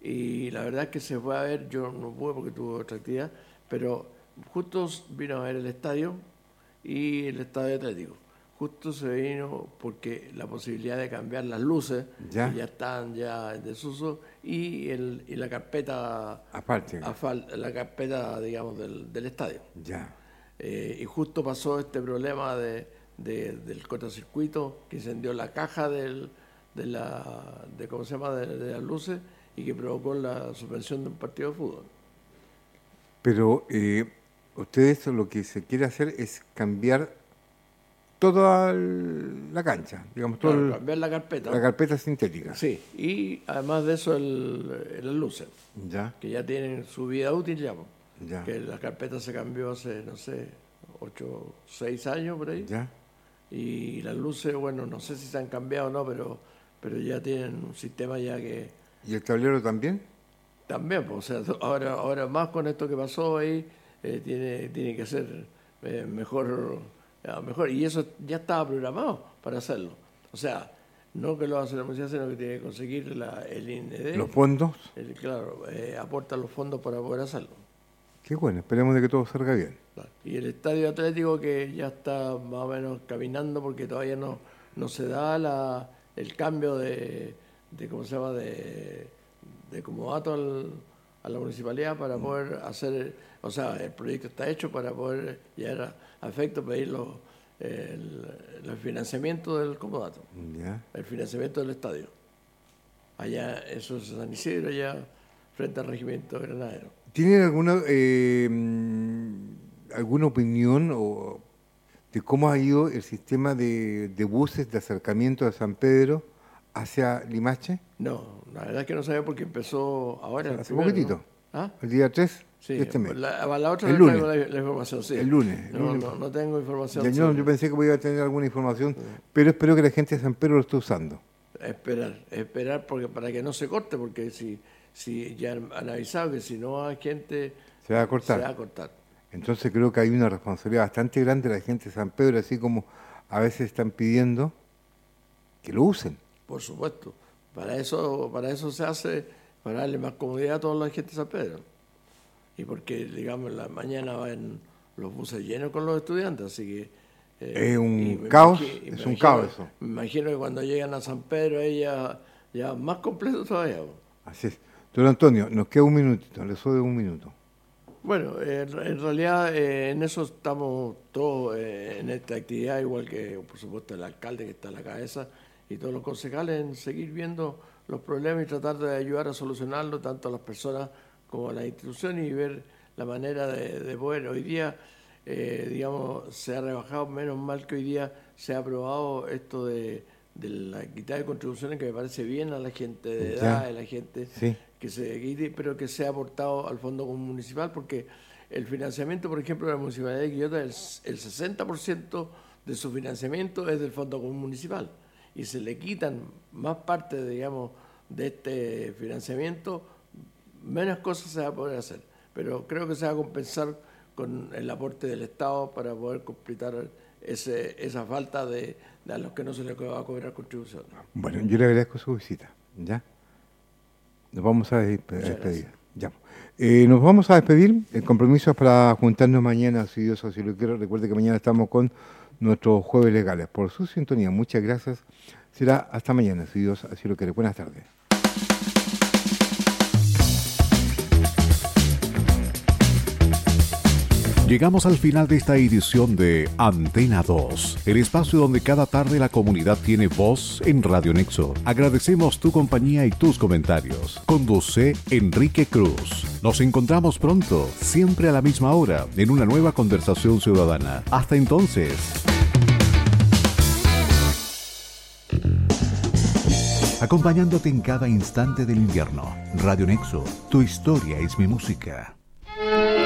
y la verdad es que se fue a ver, yo no pude porque tuve otra actividad, pero justo vino a ver el estadio y el estadio Atlético. Justo se vino porque la posibilidad de cambiar las luces, ¿Ya? que ya están ya en desuso, y la carpeta, Aparte. la carpeta, digamos, del estadio. Ya. Y justo pasó este problema del cortocircuito que incendió la caja ¿cómo se llama? De las luces, y que provocó la suspensión de un partido de fútbol. Pero ustedes lo que se quiere hacer es cambiar toda la cancha, digamos, Claro, cambiar la carpeta. La carpeta sintética. Sí, y además de eso las luces, Ya. que ya tienen su vida útil ya, Ya. que la carpeta se cambió hace, no sé, 6 años por ahí. Ya. Y las luces, bueno, no sé si se han cambiado o no, pero ya tienen un sistema ya que... ¿Y el tablero también? También, pues, o sea, ahora más con esto que pasó ahí, tiene que ser mejor, y eso ya estaba programado para hacerlo. O sea, no que lo hace la municipalidad, sino que tiene que conseguir el IND. ¿Los fondos? Claro, aporta los fondos para poder hacerlo. Qué bueno, esperemos de que todo salga bien. Claro. Y el estadio Atlético, que ya está más o menos caminando porque todavía no se da el cambio de ¿cómo se llama? De comodato a la municipalidad para poder hacer, o sea, el proyecto está hecho para poder llegar a efecto, pedir el financiamiento del comodato, Ya. el financiamiento del estadio. Allá, eso es San Isidro, allá frente al regimiento granadero. ¿Tienen alguna opinión de cómo ha ido el sistema de buses de acercamiento de San Pedro hacia Limache? No, la verdad es que no sabía porque empezó ahora. Hace poquitito. ¿No? ¿Ah? El día 3 Sí, de este mes. la otra El vez lunes. traigo la información, sí. El lunes. No tengo información. Yo pensé que podía tener alguna información, pero espero que la gente de San Pedro lo esté usando. Esperar porque para que no se corte, porque si ya han avisado que si no hay gente... Se va a cortar. Se va a cortar. Entonces creo que hay una responsabilidad bastante grande de la gente de San Pedro, así como a veces están pidiendo que lo usen. Por supuesto. Para eso se hace, para darle más comodidad a toda la gente de San Pedro. Y porque, digamos, en la mañana van los buses llenos con los estudiantes, así que... es un caos, un caos eso. Me imagino que cuando llegan a San Pedro, ella ya más completo todavía. Así es. Don Antonio, nos queda un minutito, le cedo un minuto. Bueno, en realidad en eso estamos todos en esta actividad, igual que por supuesto el alcalde que está a la cabeza y todos los concejales, en seguir viendo los problemas y tratar de ayudar a solucionarlos tanto a las personas como a las instituciones y ver la manera de poder. Hoy día, digamos, se ha rebajado, menos mal que hoy día se ha aprobado esto de la equidad de contribuciones, que me parece bien a la gente de edad, a la gente... Sí. Que se quite, pero que sea aportado al Fondo Común Municipal, porque el financiamiento, por ejemplo, de la Municipalidad de Quillota, el 60% de su financiamiento es del Fondo Común Municipal, y se le quitan más parte, digamos, de este financiamiento, menos cosas se va a poder hacer, pero creo que se va a compensar con el aporte del Estado para poder completar esa falta de a los que no se les va a cobrar contribución. Bueno, yo le agradezco su visita, ¿ya? Nos vamos a despedir. Ya. Nos vamos a despedir. El compromiso es para juntarnos mañana, si Dios así lo quiere. Recuerde que mañana estamos con nuestros jueves legales. Por su sintonía, muchas gracias. Será hasta mañana, si Dios así lo quiere. Buenas tardes. Llegamos al final de esta edición de Antena 2, el espacio donde cada tarde la comunidad tiene voz en Radio Nexo. Agradecemos tu compañía y tus comentarios. Conduce Enrique Cruz. Nos encontramos pronto, siempre a la misma hora, en una nueva conversación ciudadana. Hasta entonces. Acompañándote en cada instante del invierno. Radio Nexo, tu historia es mi música.